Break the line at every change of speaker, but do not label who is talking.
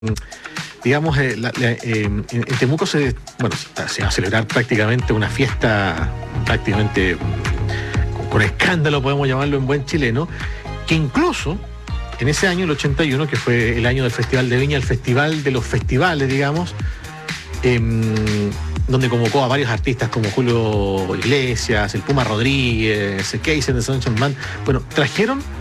digamos, en Temuco bueno, se va a celebrar prácticamente una fiesta, prácticamente con escándalo, podemos llamarlo en buen chileno, que incluso en ese año, el 81, que fue el año del Festival de Viña, el festival de los festivales, digamos, donde convocó a varios artistas como Julio Iglesias, el Puma Rodríguez, el Casey and the Sunshine Band, bueno, trajeron